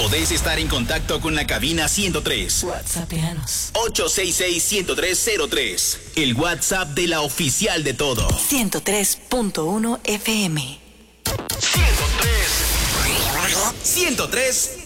Podés estar en contacto con la cabina 103. WhatsAppeanos. 866-10303. El WhatsApp de la oficial de todo. 103.1 FM. 103.